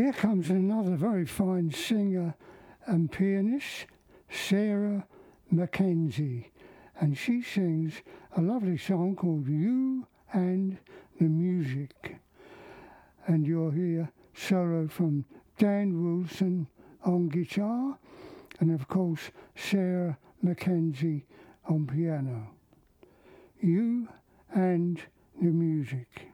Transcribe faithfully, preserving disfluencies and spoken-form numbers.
Here comes another very fine singer and pianist, Sarah Mackenzie, and she sings a lovely song called You and the Music. And you'll hear solo from Dan Wilson on guitar, and of course Sarah Mackenzie on piano. You and the Music.